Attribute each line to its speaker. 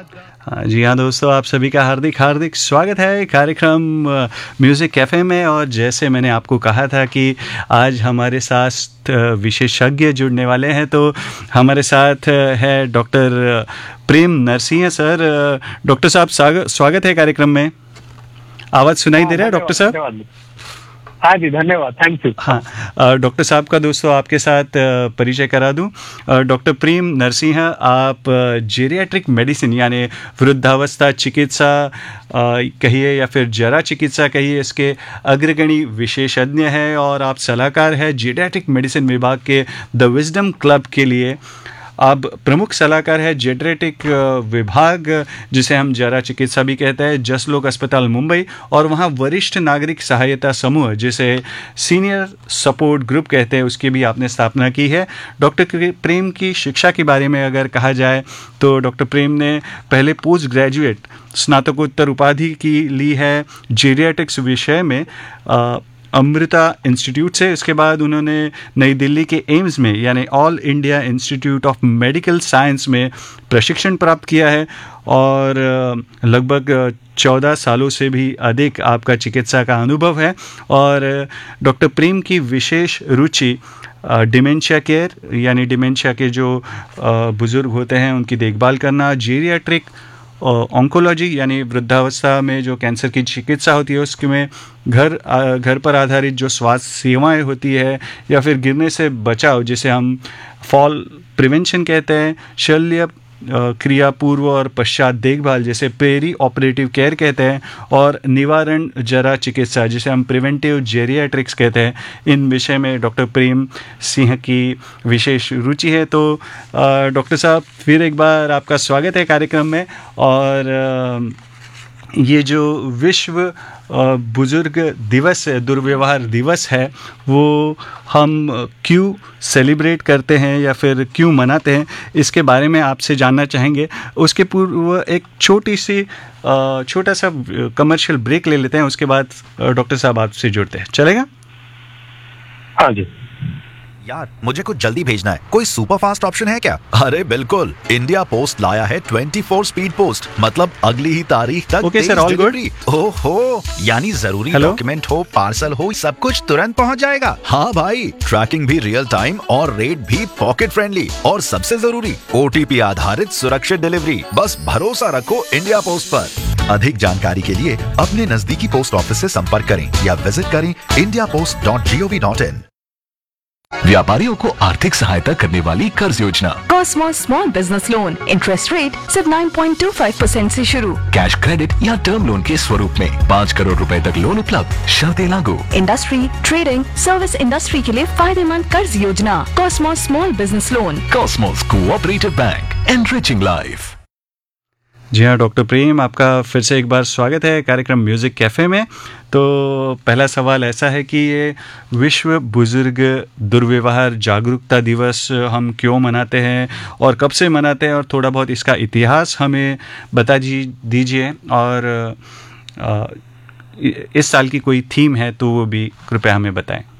Speaker 1: हाँ जी हाँ दोस्तों, आप सभी का हार्दिक हार्दिक स्वागत है कार्यक्रम म्यूज़िक कैफ़े में। और जैसे मैंने आपको कहा था कि आज हमारे साथ विशेषज्ञ जुड़ने वाले हैं, तो हमारे साथ है डॉक्टर प्रेम नरसिंह सर। डॉक्टर साहब स्वागत है कार्यक्रम में। आवाज़ सुनाई दे रहा है डॉक्टर साहब?
Speaker 2: हाँ जी, धन्यवाद, थैंक यू।
Speaker 1: हाँ, डॉक्टर साहब का दोस्तों आपके साथ परिचय करा दूं। डॉक्टर प्रेम नरसिंह, आप जेरियाट्रिक मेडिसिन यानी वृद्धावस्था चिकित्सा कहिए या फिर जरा चिकित्सा कहिए, इसके अग्रगणी विशेषज्ञ हैं और आप सलाहकार हैं जेरियाट्रिक मेडिसिन विभाग के द विजडम क्लब के लिए। आप प्रमुख सलाहकार है जेरियाट्रिक विभाग, जिसे हम जरा चिकित्सा भी कहते हैं, जसलोक अस्पताल मुंबई, और वहाँ वरिष्ठ नागरिक सहायता समूह जिसे सीनियर सपोर्ट ग्रुप कहते हैं, उसकी भी आपने स्थापना की है। डॉक्टर प्रेम की शिक्षा के बारे में अगर कहा जाए तो डॉक्टर प्रेम ने पहले पोस्ट ग्रेजुएट स्नातकोत्तर उपाधि की ली है जेरियाट्रिक्स विषय में अमृता इंस्टीट्यूट से। इसके बाद उन्होंने नई दिल्ली के एम्स में यानी all India institute of medical science में प्रशिक्षण प्राप्त किया है और लगभग 14 सालों से भी अधिक आपका चिकित्सा का अनुभव है। और डॉक्टर प्रेम की विशेष रुचि डिमेंशिया केयर यानी डिमेंशिया के जो बुज़ुर्ग होते हैं उनकी देखभाल करना, जेरियाट्रिक ऑन्कोलॉजी यानी वृद्धावस्था में जो कैंसर की चिकित्सा होती है उसमें घर पर आधारित जो स्वास्थ्य सेवाएं होती है, या फिर गिरने से बचाव जिसे हम फॉल प्रिवेंशन कहते हैं, शल्य क्रिया पूर्व और पश्चात देखभाल जैसे पेरी ऑपरेटिव केयर कहते हैं, और निवारण जरा चिकित्सा जिसे हम प्रिवेंटिव जेरियाट्रिक्स कहते हैं। इन विषय में डॉक्टर प्रेम सिंह की विशेष रुचि है। तो डॉक्टर साहब, फिर एक बार आपका स्वागत है कार्यक्रम में। और ये जो विश्व बुजुर्ग दिवस है, दुर्व्यवहार दिवस है, वो हम क्यों सेलिब्रेट करते हैं या फिर क्यों मनाते हैं, इसके बारे में आपसे जानना चाहेंगे। उसके पूर्व एक छोटा सा कमर्शियल ब्रेक ले लेते हैं, उसके बाद डॉक्टर साहब आपसे जुड़ते हैं, चलेगा?
Speaker 2: हाँ जी।
Speaker 3: यार, मुझे कुछ जल्दी भेजना है, कोई सुपर फास्ट ऑप्शन है क्या? अरे बिल्कुल, इंडिया पोस्ट लाया है 24 स्पीड पोस्ट, मतलब अगली ही तारीख तक
Speaker 1: ओके सर, ऑल गुड।
Speaker 3: ओहो, यानी जरूरी डॉक्यूमेंट हो, पार्सल हो, सब कुछ तुरंत पहुंच जाएगा। हाँ भाई, ट्रैकिंग भी रियल टाइम और रेट भी पॉकेट फ्रेंडली, और सबसे जरूरी OTP आधारित सुरक्षित डिलीवरी। बस भरोसा रखो इंडिया पोस्ट पर। अधिक जानकारी के लिए अपने नजदीकी पोस्ट ऑफिस से संपर्क करें या विजिट करें indiapost.gov.in।
Speaker 4: व्यापारियों को आर्थिक सहायता करने वाली कर्ज योजना
Speaker 5: Cosmos small business loan, interest rate सिर्फ 9.25% से शुरू।
Speaker 4: कैश क्रेडिट या टर्म लोन के स्वरूप में 5 करोड़ रुपए तक लोन उपलब्ध, शर्तें लागू।
Speaker 5: इंडस्ट्री, ट्रेडिंग, सर्विस इंडस्ट्री के लिए फायदेमंद कर्ज योजना Cosmos small business loan.
Speaker 4: Cosmos cooperative bank, enriching life.
Speaker 1: जी हाँ डॉक्टर प्रेम, आपका फिर से एक बार स्वागत है कार्यक्रम म्यूज़िक कैफ़े में। तो पहला सवाल ऐसा है कि ये विश्व बुजुर्ग दुर्व्यवहार जागरूकता दिवस हम क्यों मनाते हैं और कब से मनाते हैं, और थोड़ा बहुत इसका इतिहास हमें बता दीजिए। और इस साल की कोई थीम है तो वो भी कृपया हमें बताएं।